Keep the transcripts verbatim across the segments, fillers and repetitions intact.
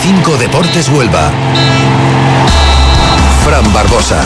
veinticinco Deportes Huelva. Fran Barbosa.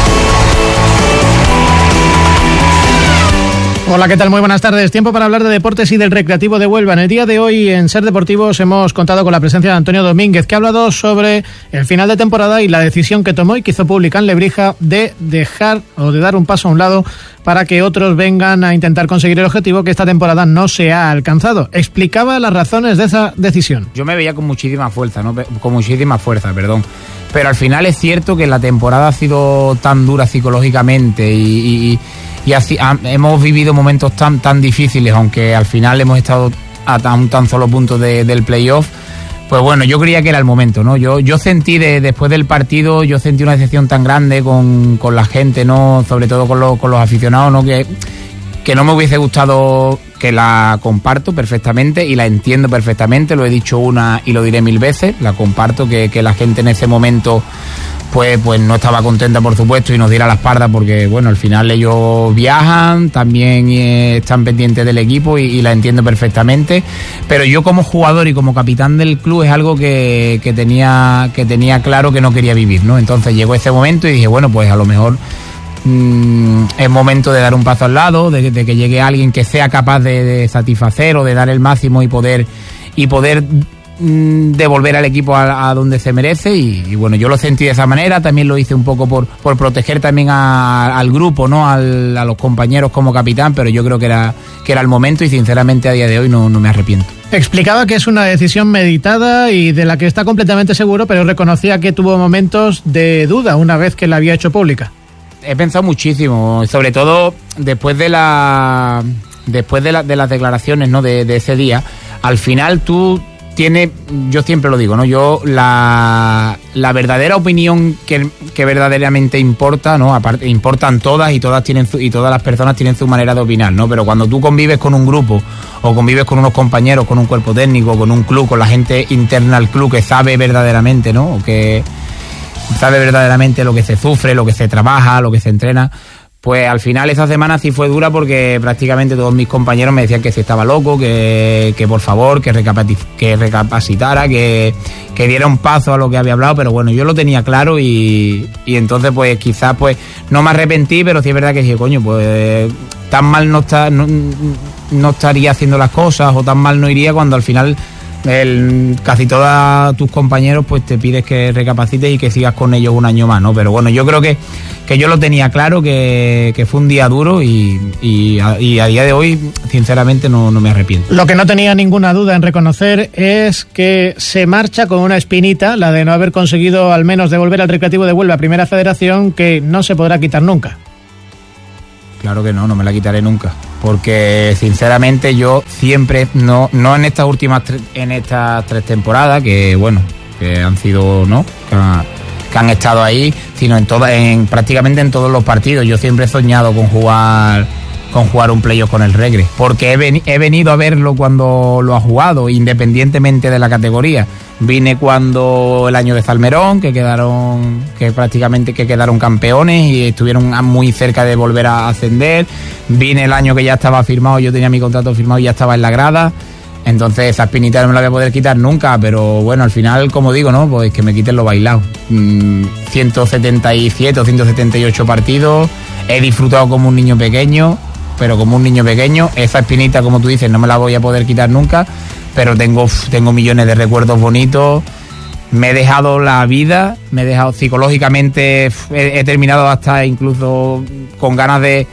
Hola, ¿qué tal? Muy buenas tardes. Tiempo para hablar de deportes y del Recreativo de Huelva. En el día de hoy, en Ser Deportivos, hemos contado con la presencia de Antonio Domínguez, que ha hablado sobre el final de temporada y la decisión que tomó y que hizo pública en Lebrija de dejar o de dar un paso a un lado para que otros vengan a intentar conseguir el objetivo que esta temporada no se ha alcanzado. Explicaba las razones de esa decisión. Yo me veía con muchísima fuerza, ¿no? Con muchísima fuerza, perdón. Pero al final es cierto que la temporada ha sido tan dura psicológicamente y, y, y así, ha, hemos vivido momentos tan tan difíciles, aunque al final hemos estado a tan, tan solo punto de, del playoff. Pues bueno, yo creía que era el momento, ¿no? Yo yo sentí de, después del partido, yo sentí una decepción tan grande con, con la gente, ¿no? Sobre todo con, lo, con los aficionados, ¿no? Que, que no me hubiese gustado, que la comparto perfectamente y la entiendo perfectamente, lo he dicho una y lo diré mil veces, la comparto, que, que la gente en ese momento pues pues no estaba contenta, por supuesto, y nos diera la espalda porque, bueno, al final ellos viajan, también eh, están pendientes del equipo y, y la entiendo perfectamente, pero yo como jugador y como capitán del club es algo que, que tenía que tenía claro que no quería vivir, ¿no? Entonces llegó ese momento y dije, bueno, pues a lo mejor mm, es momento de dar un paso al lado, de, de que llegue alguien que sea capaz de, de satisfacer o de dar el máximo y poder y poder devolver al equipo a, a donde se merece y, y bueno, yo lo sentí de esa manera, también lo hice un poco por, por proteger también a, al grupo, ¿no? Al, a los compañeros como capitán, pero yo creo que era, que era el momento y sinceramente a día de hoy no, no me arrepiento. Explicaba que es una decisión meditada y de la que está completamente seguro, pero reconocía que tuvo momentos de duda una vez que la había hecho pública. He pensado muchísimo, sobre todo después de la después de, la, de las declaraciones, ¿no? de, de ese día. Al final tú tiene, yo siempre lo digo, ¿no? Yo la, la verdadera opinión que, que verdaderamente importa, ¿no? Aparte, importan todas y todas tienen su, y todas las personas tienen su manera de opinar, ¿no? Pero cuando tú convives con un grupo o convives con unos compañeros, con un cuerpo técnico, con un club, con la gente interna al club que sabe verdaderamente, ¿no? O que sabe verdaderamente lo que se sufre, lo que se trabaja, lo que se entrena. Pues al final esa semana sí fue dura porque prácticamente todos mis compañeros me decían que si estaba loco, que, que por favor, que, recapaci- que recapacitara, que, que diera un paso a lo que había hablado, pero bueno, yo lo tenía claro y, y entonces pues quizás pues no me arrepentí, pero sí es verdad que dije, coño, pues tan mal no, está, no, no estaría haciendo las cosas o tan mal no iría cuando al final el, casi todos tus compañeros pues te pides que recapacites y que sigas con ellos un año más, ¿no? Pero bueno, yo creo que, que yo lo tenía claro, que, que fue un día duro y, y, a, y a día de hoy sinceramente no, no me arrepiento. Lo que no tenía ninguna duda en reconocer es que se marcha con una espinita, la de no haber conseguido al menos devolver al Recreativo de Huelva a Primera Federación, que no se podrá quitar nunca. Claro que no, no me la quitaré nunca, porque sinceramente yo siempre, no no en estas últimas tre- en estas tres temporadas, que bueno, que han sido, ¿no? Que, ha, que han estado ahí, sino en todas, en prácticamente en todos los partidos. Yo siempre he soñado con jugar con jugar un playoff con el Regre, porque he, ven, he venido a verlo cuando lo ha jugado, independientemente de la categoría. Vine cuando el año de Salmerón, que quedaron, que prácticamente que quedaron campeones y estuvieron muy cerca de volver a ascender. Vine el año que ya estaba firmado, yo tenía mi contrato firmado y ya estaba en la grada. Entonces esa espinita no me la voy a poder quitar nunca, pero bueno, al final, como digo, ¿no? Pues que me quiten lo bailado. Mm, ciento setenta y siete o ciento setenta y ocho partidos, he disfrutado como un niño pequeño, pero como un niño pequeño, esa espinita, como tú dices, no me la voy a poder quitar nunca, pero tengo, tengo millones de recuerdos bonitos, me he dejado la vida, me he dejado psicológicamente, he, he terminado hasta incluso con ganas de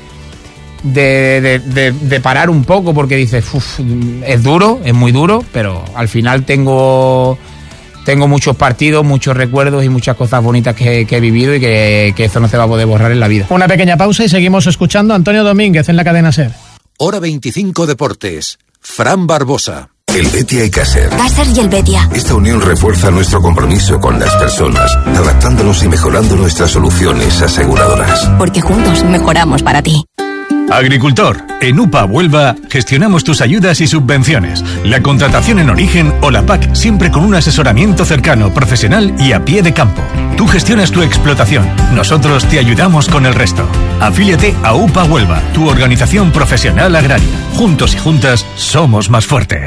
De, de, de, de parar un poco, porque dices, uf, es duro, es muy duro, pero al final tengo tengo muchos partidos, muchos recuerdos y muchas cosas bonitas que, que he vivido y que, que eso no se va a poder borrar en la vida. Una pequeña pausa y seguimos escuchando a Antonio Domínguez en la cadena SER. Hora veinticinco Deportes. Fran Barbosa. El Betia y Caser. Caser y el Betia. Esta unión refuerza nuestro compromiso con las personas, adaptándonos y mejorando nuestras soluciones aseguradoras. Porque juntos mejoramos para ti. Agricultor, en U P A Huelva gestionamos tus ayudas y subvenciones, la contratación en origen o la P A C, siempre con un asesoramiento cercano, profesional y a pie de campo. Tú gestionas tu explotación, nosotros te ayudamos con el resto. Afíliate a U P A Huelva, tu organización profesional agraria. Juntos y juntas somos más fuertes.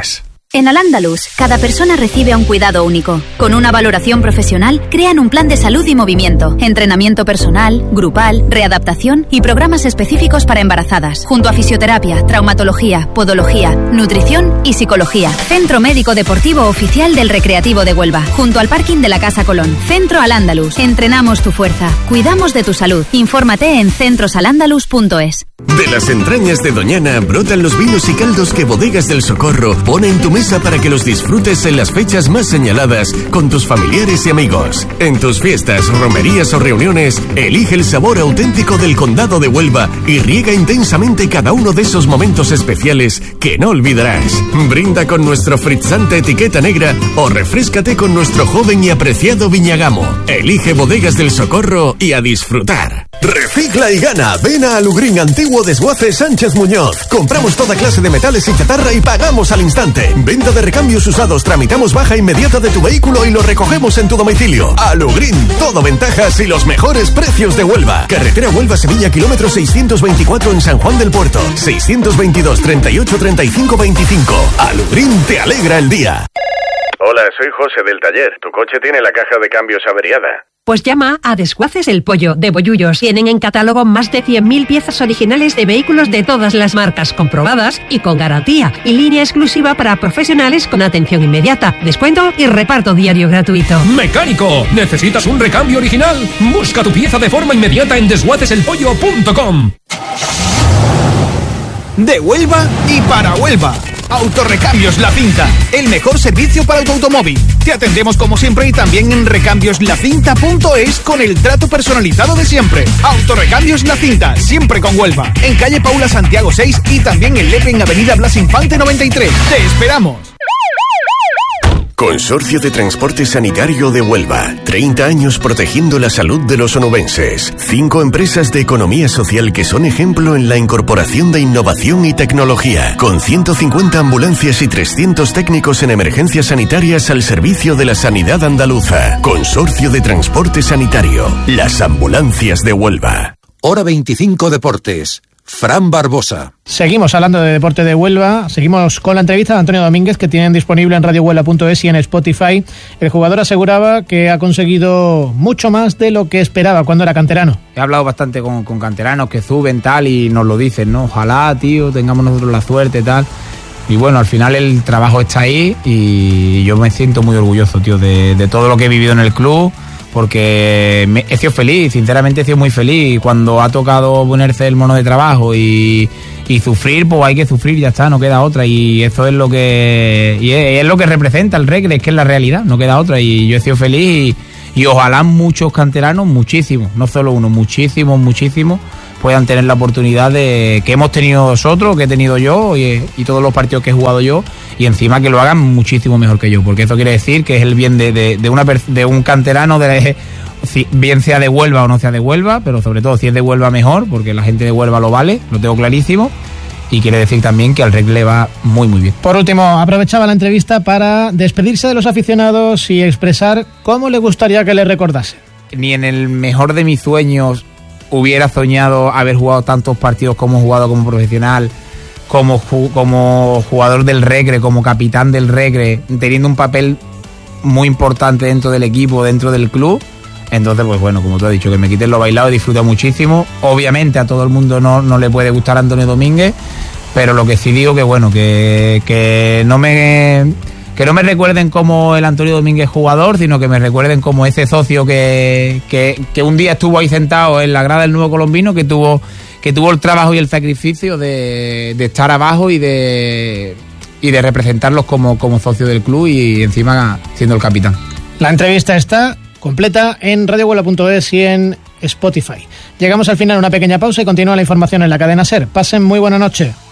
En Al-Ándalus, cada persona recibe un cuidado único. Con una valoración profesional, crean un plan de salud y movimiento, entrenamiento personal, grupal, readaptación y programas específicos para embarazadas, junto a fisioterapia, traumatología, podología, nutrición y psicología. Centro Médico Deportivo Oficial del Recreativo de Huelva, junto al parking de la Casa Colón. Centro Al-Ándalus. Entrenamos tu fuerza, cuidamos de tu salud. Infórmate en centros al ándalus punto es. De las entrañas de Doñana brotan los vinos y caldos que Bodegas del Socorro pone en tu mesa para que los disfrutes en las fechas más señaladas con tus familiares y amigos. En tus fiestas, romerías o reuniones, elige el sabor auténtico del Condado de Huelva y riega intensamente cada uno de esos momentos especiales que no olvidarás. Brinda con nuestro frizzante etiqueta negra o refréscate con nuestro joven y apreciado Viñagamo. Elige Bodegas del Socorro y a disfrutar. Recicla y gana. Ven a Alugrín, antiguo desguace Sánchez Muñoz. Compramos toda clase de metales y chatarra y pagamos al instante. Venta de recambios usados. Tramitamos baja inmediata de tu vehículo y lo recogemos en tu domicilio. Alugrín, todo ventajas y los mejores precios de Huelva. Carretera Huelva-Sevilla, kilómetro seiscientos veinticuatro en San Juan del Puerto. seiscientos veintidós, treinta y ocho, treinta y cinco, veinticinco. Alugrín te alegra el día. Hola, soy José del taller. Tu coche tiene la caja de cambios averiada. Pues llama a Desguaces El Pollo de Bollullos. Tienen en catálogo más de cien mil piezas originales de vehículos de todas las marcas, comprobadas y con garantía. Y línea exclusiva para profesionales con atención inmediata, descuento y reparto diario gratuito. ¡Mecánico! ¿Necesitas un recambio original? Busca tu pieza de forma inmediata en desguaces el pollo punto com. De Huelva y para Huelva. Autorecambios La Cinta, el mejor servicio para tu automóvil. Te atendemos como siempre y también en recambios la cinta punto es con el trato personalizado de siempre. Autorecambios La Cinta, siempre con Huelva. En calle Paula Santiago seis y también en Lepe en avenida Blas Infante noventa y tres. ¡Te esperamos! Consorcio de Transporte Sanitario de Huelva. treinta años protegiendo la salud de los onubenses. Cinco empresas de economía social que son ejemplo en la incorporación de innovación y tecnología. Con ciento cincuenta ambulancias y trescientos técnicos en emergencias sanitarias al servicio de la sanidad andaluza. Consorcio de Transporte Sanitario. Las ambulancias de Huelva. Hora veinticinco Deportes. Fran Barbosa. Seguimos hablando de deporte de Huelva, seguimos con la entrevista de Antonio Domínguez que tienen disponible en radio huelva punto es y en Spotify. El jugador aseguraba que ha conseguido mucho más de lo que esperaba cuando era canterano. He hablado bastante con, con canteranos que suben tal y nos lo dicen, ¿no? Ojalá, tío, tengamos nosotros la suerte tal. Y bueno, al final el trabajo está ahí y yo me siento muy orgulloso, tío, de, de todo lo que he vivido en el club. Porque me, he sido feliz, sinceramente he sido muy feliz. Cuando ha tocado ponerse el mono de trabajo y, y sufrir, pues hay que sufrir, ya está, no queda otra. Y eso es lo que y es, es lo que representa el Recre, es que es la realidad, no queda otra. Y yo he sido feliz y, y ojalá muchos canteranos, muchísimos, no solo uno, muchísimos, muchísimos, puedan tener la oportunidad de que hemos tenido nosotros, que he tenido yo y, y todos los partidos que he jugado yo, y encima que lo hagan muchísimo mejor que yo, porque eso quiere decir que es el bien de, de, de, una, de un canterano, de, bien sea de Huelva o no sea de Huelva, pero sobre todo si es de Huelva mejor, porque la gente de Huelva lo vale, lo tengo clarísimo, y quiere decir también que al Rec le va muy muy bien. Por último, aprovechaba la entrevista para despedirse de los aficionados y expresar cómo le gustaría que le recordase. Ni en el mejor de mis sueños hubiera soñado haber jugado tantos partidos como he jugado como profesional, como, como jugador del Recre, como capitán del Recre, teniendo un papel muy importante dentro del equipo, dentro del club. Entonces, pues bueno, como tú has dicho, que me quiten lo bailado, he disfrutado muchísimo. Obviamente a todo el mundo no, no le puede gustar Antonio Domínguez, pero lo que sí digo que bueno, que, que no me... que no me recuerden como el Antonio Domínguez jugador, sino que me recuerden como ese socio que, que, que un día estuvo ahí sentado en la grada del Nuevo Colombino, que tuvo, que tuvo el trabajo y el sacrificio de, de estar abajo y de, y de representarlos como, como socio del club y encima siendo el capitán. La entrevista está completa en radio huelva punto es y en Spotify. Llegamos al final, una pequeña pausa y continúa la información en la cadena SER. Pasen muy buena noche.